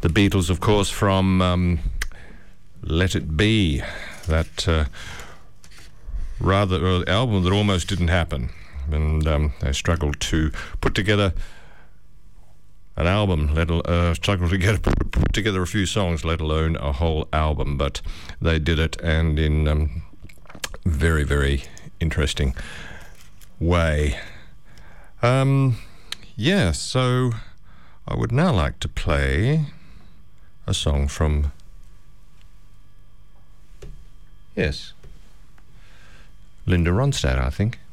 The Beatles, of course, from Let It Be, that album that almost didn't happen. And they struggled to put together an album, struggled to put together a few songs, let alone a whole album. But they did it, and in very, very interesting way. So I would now like to play a song from, Linda Ronstadt, I think.